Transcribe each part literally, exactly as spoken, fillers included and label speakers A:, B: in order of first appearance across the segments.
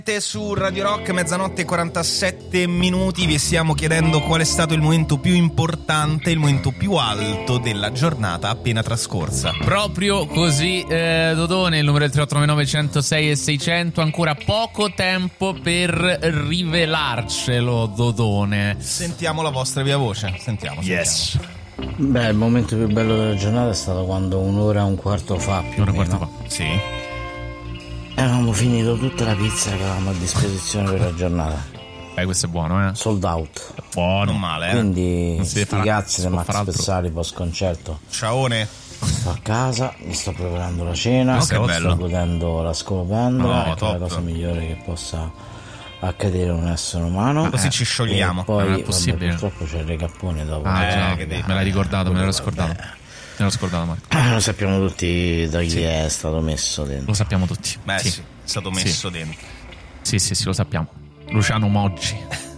A: Su Radio Rock, mezzanotte e quarantasette minuti, vi stiamo chiedendo qual è stato il momento più importante, il momento più alto della giornata appena trascorsa.
B: Proprio così, eh, Dodone, il numero del tre otto nove nove uno zero sei e seicento, ancora poco tempo per rivelarcelo, Dodone.
A: Sentiamo la vostra via voce, sentiamo.
B: Yes.
A: Sentiamo.
C: Beh, il momento più bello della giornata è stato quando un'ora e un quarto fa, più
B: Un'ora
C: o
B: e un
C: meno,
B: quarto fa.
A: Sì.
C: avevamo finito tutta la pizza che avevamo a disposizione per la giornata.
B: Beh, questo è buono, eh.
C: Sold out.
B: Buono.
A: Non male, eh.
C: Quindi
B: Non si deve
C: sti
B: fare-
C: cazzi
B: si
C: di
B: può
C: Max
B: fare altro.
C: Pezzali post concerto.
A: Ciaone.
C: Sto a casa, mi sto preparando la cena,
A: Oh, che
C: sto
A: bello.
C: godendo la scopandra,
A: No,
C: che è
A: top.
C: la cosa migliore che possa accadere a un essere umano.
A: Così ci sciogliamo.
C: E poi,
B: Non è
C: vabbè,
B: possibile.
C: purtroppo c'è il recappone dopo.
B: Ah,
A: Eh,
B: già,
A: che
B: me
A: dici?
B: l'hai ricordato, me l'ero scordato. Me l'ero scordato, Marco.
C: Eh, lo sappiamo tutti da chi è stato messo dentro.
B: Lo sappiamo tutti.
A: Beh, sì.
B: sì.
A: è stato messo dentro.
B: Sì, sì, sì, lo sappiamo. Luciano Moggi.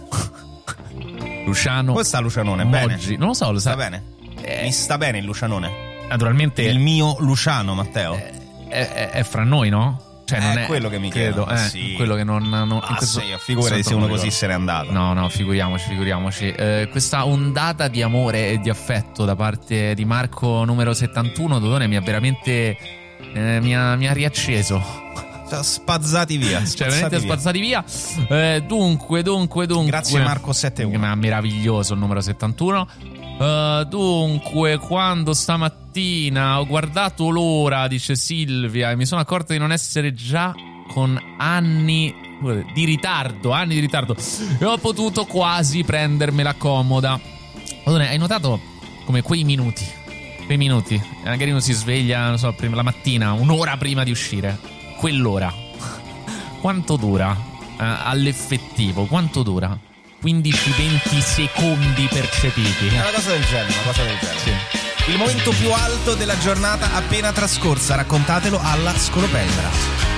B: Luciano
A: Come sta Lucianone? Bene?
B: Moggi. Non lo so, lo
A: Sta
B: sa.
A: bene?
B: Eh.
A: Mi sta bene il Lucianone?
B: Naturalmente
A: Il mio Luciano, Matteo?
B: è, è- è fra noi, no? Cioè,
A: Eh,
B: non è
A: quello che mi
B: credo,
A: chiedo,
B: eh,
A: sì.
B: quello che non, non in
A: Ah,
B: questo-
A: sì, figurati
B: questo
A: se uno
B: non
A: così
B: ricordo.
A: se n'è andato.
B: No, no, figuriamoci, figuriamoci. Eh, questa ondata di amore e di affetto da parte di Marco numero settantuno, Dodone, mi ha veramente eh, mi, ha, mi ha riacceso.
A: Cioè, spazzati via.
B: Cioè, veramente
A: spazzati via.
B: spazzati via. Eh, dunque, dunque, dunque.
A: Grazie Marco settantuno.
B: Ma meraviglioso il numero settantuno. Eh, dunque, quando stamattina ho guardato l'ora, dice Silvia, e mi sono accorto di non essere già con anni di ritardo, anni di ritardo, e ho potuto quasi prendermela comoda. Allora, hai notato come quei minuti, quei minuti, magari uno si sveglia, non so, prima, la mattina, un'ora prima di uscire, quell'ora, quanto dura eh, all'effettivo? Quanto dura? quindici venti secondi percepiti.
A: È una cosa del genere, una cosa del genere.
B: Sì.
A: Il momento più alto della giornata appena trascorsa, raccontatelo alla Scolopendra.